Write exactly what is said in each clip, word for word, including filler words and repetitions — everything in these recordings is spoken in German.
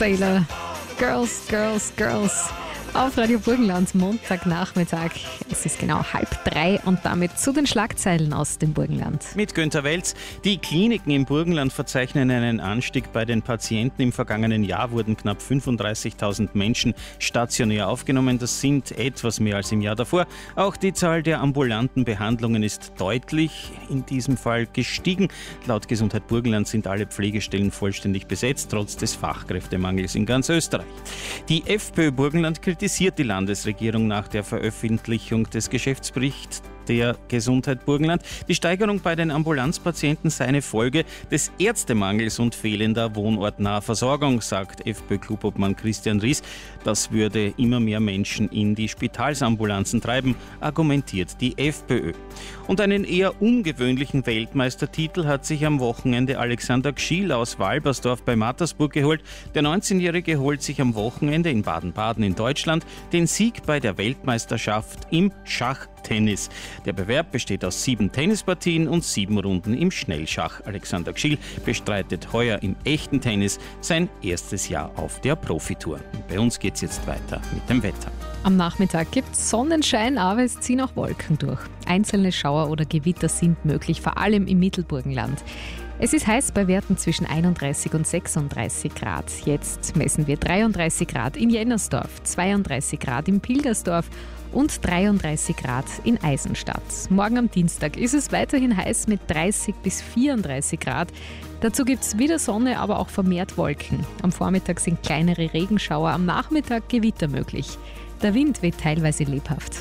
Sailor. Girls, Girls, Girls. Auf Radio Burgenland, Montagnachmittag. Es ist genau halb drei und damit zu den Schlagzeilen aus dem Burgenland. Mit Günther Welz. Die Kliniken im Burgenland verzeichnen einen Anstieg bei den Patienten. Im vergangenen Jahr wurden knapp fünfunddreißigtausend Menschen stationär aufgenommen. Das sind etwas mehr als im Jahr davor. Auch die Zahl der ambulanten Behandlungen ist deutlich in diesem Fall gestiegen. Laut Gesundheit Burgenland sind alle Pflegestellen vollständig besetzt, trotz des Fachkräftemangels in ganz Österreich. Die FPÖ Burgenland kritisiert die Landesregierung nach der Veröffentlichung des Geschäftsberichts der Gesundheit Burgenland. Die Steigerung bei den Ambulanzpatienten sei eine Folge des Ärztemangels und fehlender wohnortnaher Versorgung, sagt FPÖ-Klubobmann Christian Ries. Das würde immer mehr Menschen in die Spitalsambulanzen treiben, argumentiert die FPÖ. Und einen eher ungewöhnlichen Weltmeistertitel hat sich am Wochenende Alexander Gschiel aus Walbersdorf bei Mattersburg geholt. Der neunzehnjährige holt sich am Wochenende in Baden-Baden in Deutschland den Sieg bei der Weltmeisterschaft im Schachtennis. Der Bewerb besteht aus sieben Tennispartien und sieben Runden im Schnellschach. Alexander Gschiel bestreitet heuer im echten Tennis sein erstes Jahr auf der Profitour. Und bei uns geht es jetzt weiter mit dem Wetter. Am Nachmittag gibt es Sonnenschein, aber es ziehen auch Wolken durch. Einzelne Schauer oder Gewitter sind möglich, vor allem im Mittelburgenland. Es ist heiß bei Werten zwischen einunddreißig und sechsunddreißig Grad. Jetzt messen wir dreiunddreißig Grad in Jennersdorf, zweiunddreißig Grad in Pilgersdorf und dreiunddreißig Grad in Eisenstadt. Morgen am Dienstag ist es weiterhin heiß mit dreißig bis vierunddreißig Grad. Dazu gibt es wieder Sonne, aber auch vermehrt Wolken. Am Vormittag sind kleinere Regenschauer, am Nachmittag Gewitter möglich. Der Wind weht teilweise lebhaft.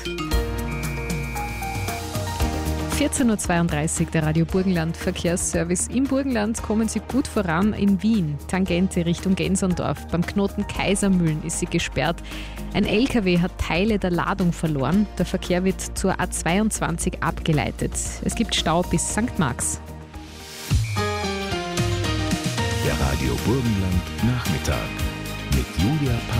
vierzehn Uhr zweiunddreißig, der Radio Burgenland Verkehrsservice. Im Burgenland kommen Sie gut voran in Wien. Tangente Richtung Genserndorf. Beim Knoten Kaisermühlen ist sie gesperrt. Ein L K W hat Teile der Ladung verloren. Der Verkehr wird zur A zweiundzwanzig abgeleitet. Es gibt Stau bis Sankt Marx. Der Radio Burgenland Nachmittag mit Julia Paul.